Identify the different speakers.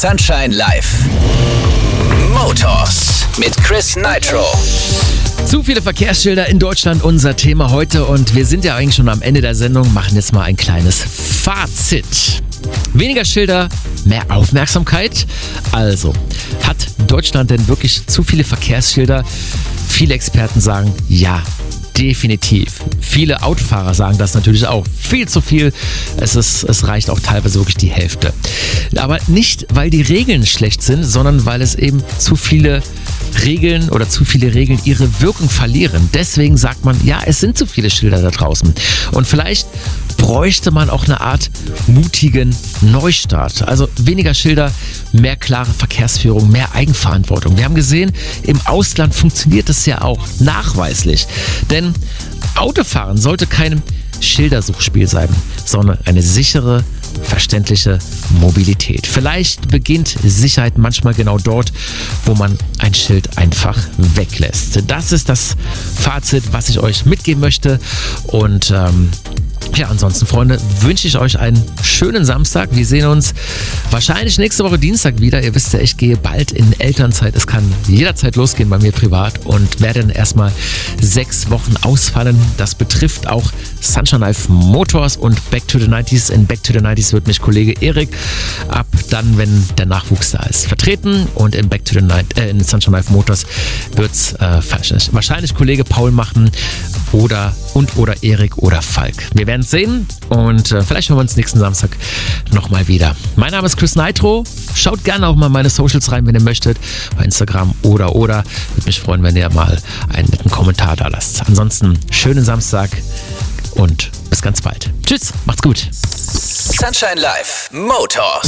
Speaker 1: Sunshine Live. Motors mit Chris Nitro.
Speaker 2: Zu viele Verkehrsschilder in Deutschland, unser Thema heute. Und wir sind ja eigentlich schon am Ende der Sendung, machen jetzt mal ein kleines Fazit. Weniger Schilder, mehr Aufmerksamkeit. Also, hat Deutschland denn wirklich zu viele Verkehrsschilder? Viele Experten sagen ja. Definitiv. Viele Autofahrer sagen das natürlich auch. Viel zu viel. Es reicht auch teilweise wirklich die Hälfte. Aber nicht, weil die Regeln schlecht sind, sondern weil es eben zu viele Regeln ihre Wirkung verlieren. Deswegen sagt man, ja, es sind zu viele Schilder da draußen. Und vielleicht bräuchte man auch eine Art mutigen Neustart. Also weniger Schilder, mehr klare Verkehrsführung, mehr Eigenverantwortung. Wir haben gesehen, im Ausland funktioniert das ja auch nachweislich. Denn Autofahren sollte kein Schildersuchspiel sein, sondern eine sichere, verständliche Mobilität. Vielleicht beginnt Sicherheit manchmal genau dort, wo man ein Schild einfach weglässt. Das ist das Fazit, was ich euch mitgeben möchte. Und ansonsten, Freunde, wünsche ich euch einen schönen Samstag. Wir sehen uns wahrscheinlich nächste Woche Dienstag wieder. Ihr wisst ja, ich gehe bald in Elternzeit. Es kann jederzeit losgehen bei mir privat und werde dann erstmal 6 Wochen ausfallen. Das betrifft auch Sunshine Live Motors und Back to the 90s. In Back to the 90s wird mich Kollege Erik ab dann, wenn der Nachwuchs da ist, vertreten. Und in Back to the in Sunshine Live Motors wird es wahrscheinlich Kollege Paul machen oder Erik oder Falk. Wir werden es sehen und vielleicht hören wir uns nächsten Samstag nochmal wieder. Mein Name ist Chris Nitro. Schaut gerne auch mal meine Socials rein, wenn ihr möchtet, bei Instagram oder. Würde mich freuen, wenn ihr mal einen netten Kommentar da lasst. Ansonsten schönen Samstag und bis ganz bald. Tschüss, macht's gut.
Speaker 1: Sunshine Live Motors.